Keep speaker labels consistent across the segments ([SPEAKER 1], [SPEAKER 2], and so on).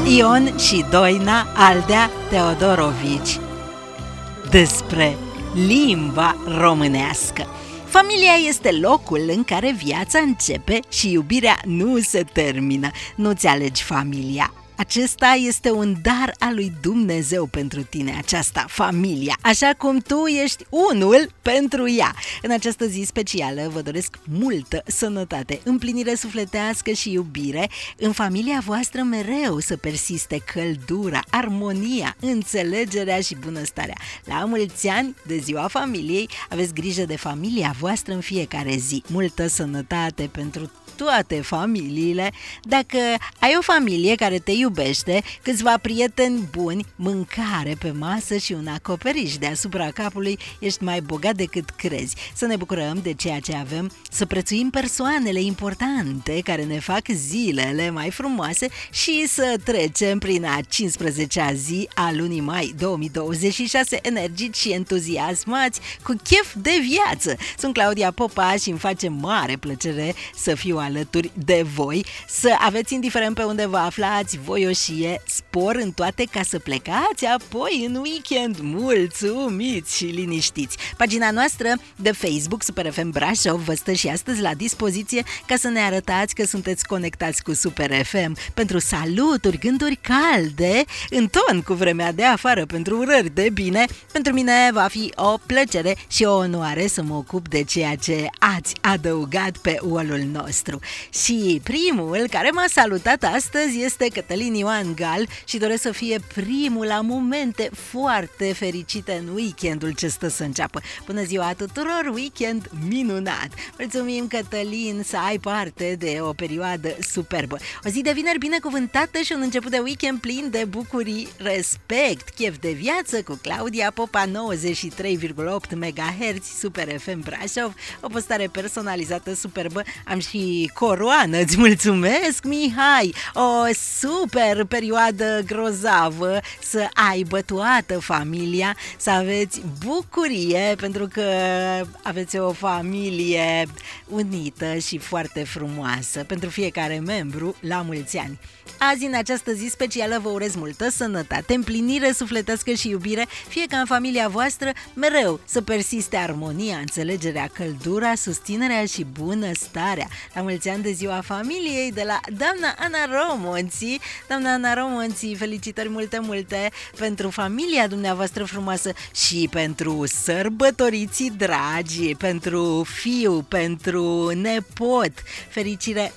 [SPEAKER 1] Ion și Doina Aldea Teodorovici despre limba românească. Familia este locul în care viața începe și iubirea nu se termină. Nu-ți alegi familia. Acesta este un dar al lui Dumnezeu pentru tine, aceasta, familia, așa cum tu ești unul pentru ea. În această zi specială vă doresc multă sănătate, împlinire sufletească și iubire. În familia voastră mereu să persiste căldura, armonia, înțelegerea și bunăstarea. La mulți ani de ziua familiei, aveți grijă de familia voastră în fiecare zi. Multă sănătate pentru toate familiile. Dacă ai o familie care te iubește, câțiva prieteni buni, mâncare pe masă și un acoperiș deasupra capului, ești mai bogat decât crezi. Să ne bucurăm de ceea ce avem, să prețuim persoanele importante care ne fac zilele mai frumoase și să trecem prin a 15-a zi a lunii mai 2026 energici și entuziasmați, cu chef de viață. Sunt Claudia Popa și îmi face mare plăcere să fiu alături de voi, să aveți, indiferent pe unde vă aflați, voioșie, spor în toate ca să plecați apoi în weekend mulțumiți și liniștiți. Pagina noastră de Facebook Super FM Brașov vă stă și astăzi la dispoziție ca să ne arătați că sunteți conectați cu Super FM pentru saluturi, gânduri calde, în ton cu vremea de afară, pentru urări de bine. Pentru mine va fi o plăcere și o onoare să mă ocup de ceea ce ați adăugat pe wall-ul nostru. Și primul care m-a salutat astăzi este Cătălin Ioan Gal și doresc să fie primul la momente foarte fericite în weekendul ce stă să înceapă. Bună ziua tuturor, weekend minunat! Mulțumim, Cătălin, să ai parte de o perioadă superbă. O zi de vineri binecuvântată și un început de weekend plin de bucurii, respect, chef de viață cu Claudia Popa, 93,8 MHz, Super FM Brașov, o postare personalizată superbă. Am și coroană, îți mulțumesc, Mihai! O super perioadă grozavă, să aibă toată familia, să aveți bucurie, pentru că aveți o familie unită și foarte frumoasă. Pentru fiecare membru, la mulți ani! Azi, în această zi specială, vă urez multă sănătate, împlinire sufletească și iubire, fie ca în familia voastră mereu să persiste armonia, înțelegerea, căldura, susținerea și bunăstarea. La mulți ani de ziua familiei de la doamna Ana Romonții. Doamna Ana Romonții, felicitări multe pentru familia dumneavoastră frumoasă și pentru sărbătoriții dragi, pentru fiu, pentru nepot. Fericire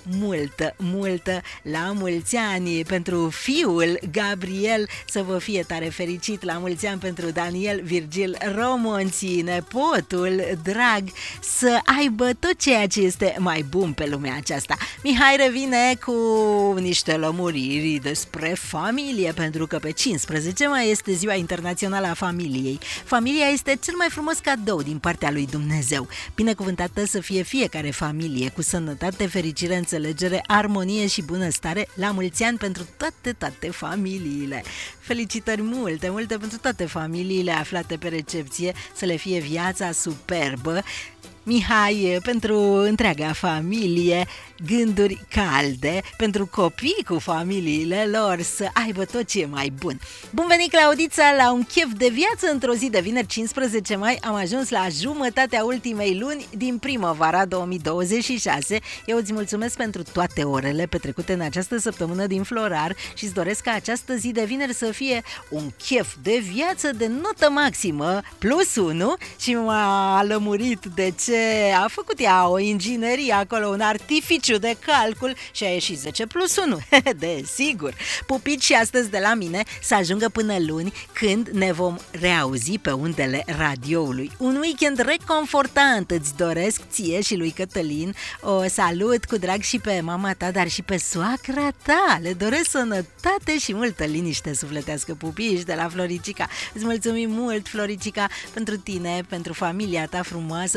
[SPEAKER 1] multă la mulți ani pentru fiul Gabriel, să vă fie tare fericit. La mulți ani pentru Daniel Virgil Romonții, nepotul drag, să aibă tot ceea ce este mai bun pe lumea aceasta. Mihai revine cu niște lămuriri despre familie, pentru că pe 15 mai este Ziua Internațională a Familiei. Familia este cel mai frumos cadou din partea lui Dumnezeu. Binecuvântată să fie fiecare familie, cu sănătate, fericire, înțelegere, armonie și bunăstare. La mulți ani pentru toate familiile. Felicitări multe pentru toate familiile aflate pe recepție, să le fie viața superbă. Mihai, pentru întreaga familie, gânduri calde, pentru copii cu familiile lor, să aibă tot ce e mai bun. Bun venit, Claudița, la un chef de viață într-o zi de vineri 15 mai. Am ajuns la jumătatea ultimei luni din primăvara 2026. Eu îți mulțumesc pentru toate orele petrecute în această săptămână din Florar și îți doresc ca această zi de vineri să fie un chef de viață de notă maximă, +1, și m-a lămurit de ce a făcut ea o inginerie acolo, un artificiu de calcul și a ieșit 10+1. Desigur. Pupici și astăzi de la mine să ajungă până luni, când ne vom reauzi pe undele radioului. Un weekend reconfortant îți doresc ție și lui Cătălin. O salut cu drag și pe mama ta, dar și pe soacra ta. Le doresc sănătate și multă liniște sufletească, pupici de la Floricica. Îți mulțumim mult, Floricica, pentru tine, pentru familia ta frumoasă, pentru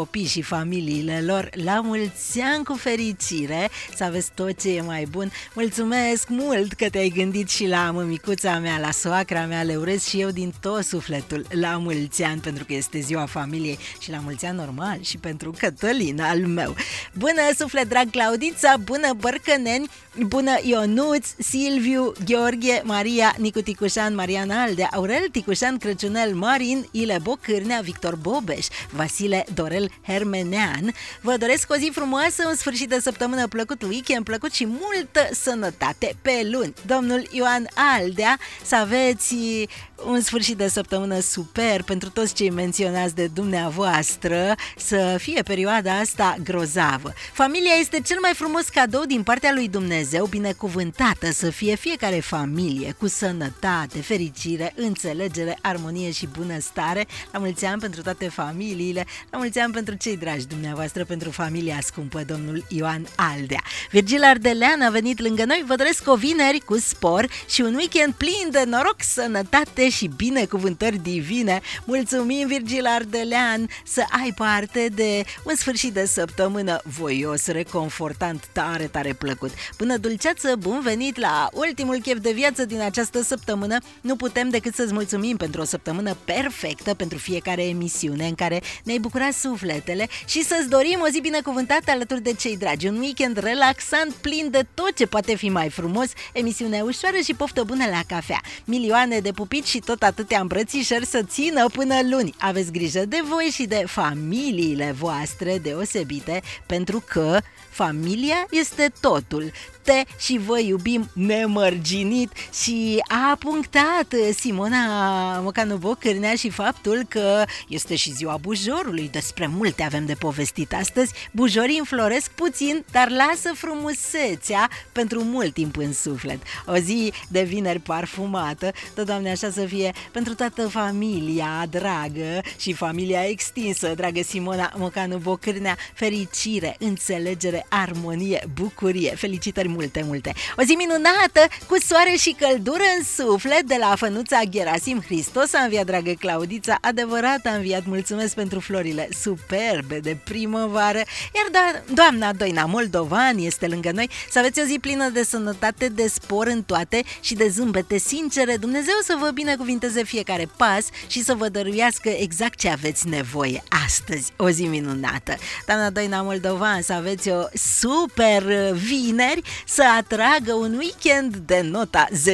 [SPEAKER 1] copii și familiile lor la mulți ani cu fericire, să aveți tot ce e mai bun. Mulțumesc mult că te-ai gândit și la mămicuța mea, la soacra mea, le urez și eu din tot sufletul la mulți ani, pentru că este ziua familiei, și la mulți ani normal și pentru Cătălin al meu. Bună suflet drag Claudița, bună Bărcăneni, bună Ionuț, Silviu, Gheorghe, Maria, Nicu Ticușan, Mariana Aldea, Aurel Ticușan, Crăciunel Marin, Ile Bocârnea, Victor Bobeș, Vasile Dorel Hermenean. Vă doresc o zi frumoasă, un sfârșit de săptămână plăcut, weekend plăcut și multă sănătate pe luni. Domnul Ioan Aldea, să aveți un sfârșit de săptămână super pentru toți cei menționați de dumneavoastră, să fie perioada asta grozavă. Familia este cel mai frumos cadou din partea lui Dumnezeu, binecuvântată să fie fiecare familie cu sănătate, fericire, înțelegere, armonie și bunăstare. La mulți ani pentru toate familiile, la mulți ani pentru cei dragi dumneavoastră, pentru familia scumpă, domnul Ioan Aldea. Virgil Ardelean a venit lângă noi, vă doresc o vineri cu spor și un weekend plin de noroc, sănătate și binecuvântări divine. Mulțumim, Virgil Ardelean, să ai parte de un sfârșit de săptămână voios, reconfortant, tare, tare plăcut. Bună dulceață, bun venit la ultimul chef de viață din această săptămână. Nu putem decât să-ți mulțumim pentru o săptămână perfectă, pentru fiecare emisiune în care ne-ai bucurat sufletele și să-ți dorim o zi binecuvântată alături de cei dragi. Un weekend relaxant, plin de tot ce poate fi mai frumos, emisiune ușoară și poftă bună la cafea. Milioane de pupici și tot atâtea îmbrățișări să țină până luni. Aveți grijă de voi și de familiile voastre deosebite, pentru că familia este totul. Te și vă iubim nemărginit. Și a punctat Simona Mocanu Bocârnea și faptul că este și ziua bujorului. Despre multe avem de povestit astăzi. Bujorii înfloresc puțin, dar lasă frumusețea pentru mult timp în suflet. O zi de vineri parfumată, tot, Doamne, așa să fie pentru toată familia dragă și familia extinsă, dragă Simona Mocanu Bocârnea. Fericire, înțelegere, armonie, bucurie, felicitări multe. O zi minunată, cu soare și căldură în suflet, de la Fănuța Gherasim. Hristos a înviat, dragă Claudița, adevărat a înviat. Mulțumesc pentru florile superbe de primăvară. Iar doamna Doina Moldovan este lângă noi. Să aveți o zi plină de sănătate, de spor în toate și de zâmbete sincere. Dumnezeu să vă binecuvinteze fiecare pas și să vă dăruiască exact ce aveți nevoie astăzi. O zi minunată. Doamna Doina Moldovan, să aveți o super vineri, să atragă un weekend de nota 10+.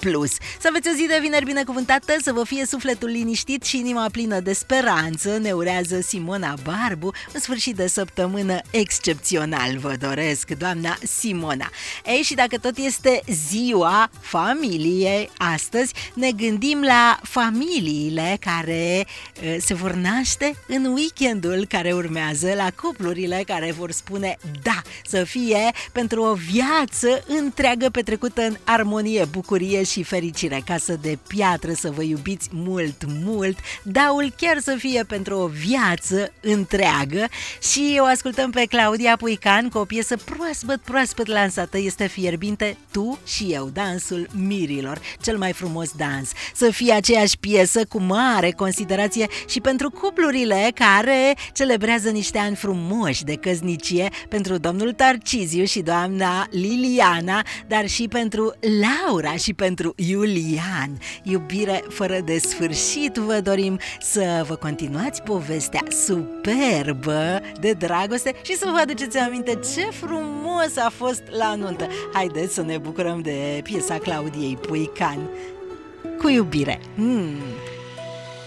[SPEAKER 1] Să aveți o zi de vineri binecuvântată, să vă fie sufletul liniștit și inima plină de speranță, ne urează Simona Barbu. Un sfârșit de săptămână excepțional vă doresc, doamna Simona. Ei, și dacă tot este ziua familiei astăzi, ne gândim la familiile care se vor naște în weekendul care urmează, la cuplurile care vor spune da, să fie pentru o viață întreagă petrecută în armonie, bucurie și fericire. Casă de piatră, să vă iubiți mult, daul chiar să fie pentru o viață întreagă. Și o ascultăm pe Claudia Puican cu o piesă proaspăt lansată, este fierbinte, Tu și eu, dansul mirilor, cel mai frumos dans. Să fie aceeași piesă cu mare considerație și pentru cuplurile care celebrează niște ani frumoși de căsnicie, pentru domnul Tarciziu și doamna Liliana, dar și pentru Laura și pentru Iulian. Iubire fără de sfârșit vă dorim, să vă continuați povestea superbă de dragoste și să vă aduceți aminte ce frumos a fost la nuntă. Haideți să ne bucurăm de piesa Claudiei Puican. Cu iubire!